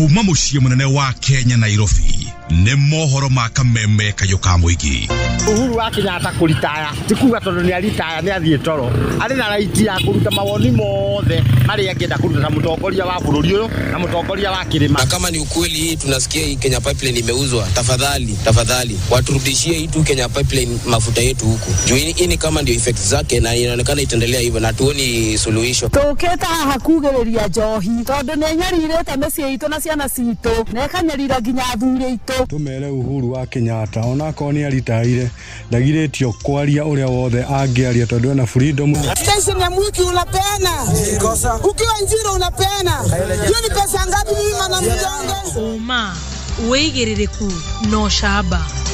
kuma muciĩ munene wa Kenya Nairobi nĩ mohoro ma kameme kayoka muigi. Uhuru wa Kenyatta kuritaya tikuga tondu ni aritaya ni athie toro ari na raiti ya kuruta mawoni mothe mari angenda kuruta na mutongoria wa bururi uyu na mutongoria wa kirima. Na kama ni ukweli hii tunasikia hii Kenya Pipeline imeuzwa, tafadhali waturudishie hii tu Kenya Pipeline mafuta yetu huku. Juu hii ni kama ndio effect zake na inaonekana itaendelea hivyo na tuoni suluhisho. Toketa hakugereria njohi tondu ni nyarirete meci itu na ciana citu na kanyarira ginya athuri itu. Tumere Uhuru wa Kenyatta onako ni aritaire ndagiretio kwaria uria wothe angiaria tondu ena freedom. Station ya Mwiki unapeana ukiwa Njiro unapeana hiyo ni pesa ngapi mimi na mjanga uma uigiririku no shaba